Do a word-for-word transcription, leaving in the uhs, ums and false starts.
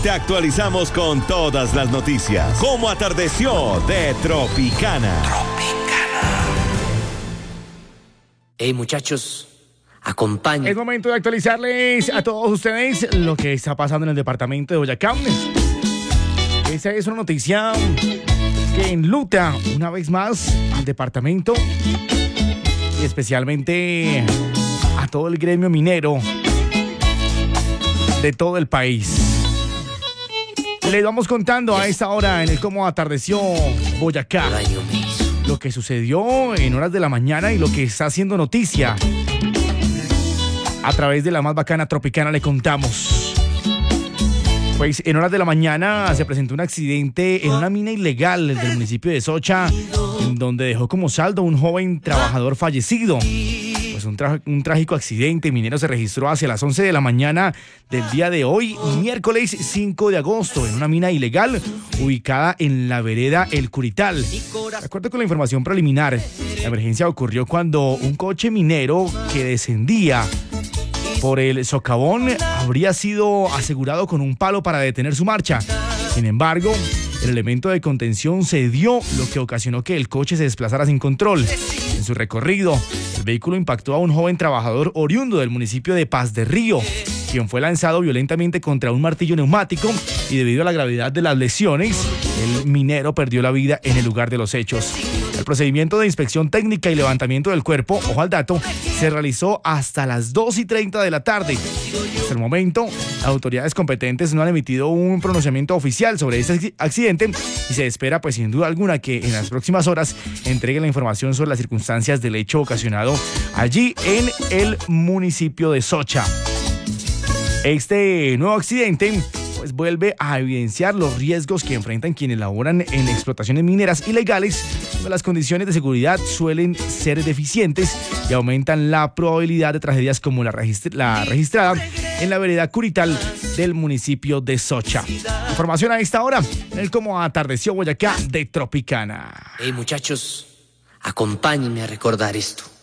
Te actualizamos con todas las noticias. Cómo atardeció de Tropicana. Tropicana. Hey, muchachos, acompañen. Es momento de actualizarles a todos ustedes lo que está pasando en el departamento de Boyacá. Esta es una noticia que enluta una vez más al departamento y especialmente a todo el gremio minero de todo el país. Les vamos contando a esta hora en el Cómo atardeció Boyacá lo que sucedió en horas de la mañana y lo que está haciendo noticia. A través de la más bacana Tropicana le contamos. Pues en horas de la mañana se presentó un accidente en una mina ilegal del municipio de Socha, en donde dejó como saldo un joven trabajador fallecido. Pues un, tra- un trágico accidente minero se registró hacia las once de la mañana del día de hoy, miércoles cinco de agosto, en una mina ilegal ubicada en la vereda El Curital. De acuerdo con la información preliminar, la emergencia ocurrió cuando un coche minero que descendía por el socavón habría sido asegurado con un palo para detener su marcha. Sin embargo, el elemento de contención cedió, lo que ocasionó que el coche se desplazara sin control. En su recorrido, el vehículo impactó a un joven trabajador oriundo del municipio de Paz de Río, quien fue lanzado violentamente contra un martillo neumático y debido a la gravedad de las lesiones, el minero perdió la vida en el lugar de los hechos. El procedimiento de inspección técnica y levantamiento del cuerpo, ojo al dato, se realizó hasta las dos y treinta de la tarde. Hasta el momento, las autoridades competentes no han emitido un pronunciamiento oficial sobre este accidente y se espera, pues sin duda alguna, que en las próximas horas entreguen la información sobre las circunstancias del hecho ocasionado allí en el municipio de Socha. Este nuevo accidente pues vuelve a evidenciar los riesgos que enfrentan quienes laboran en explotaciones mineras ilegales, donde las condiciones de seguridad suelen ser deficientes y aumentan la probabilidad de tragedias como la, registr- la registrada en la vereda Curital del municipio de Socha. Información a esta hora en el Cómo atardeció Boyacá de Tropicana. Hey, muchachos, acompáñenme a recordar esto.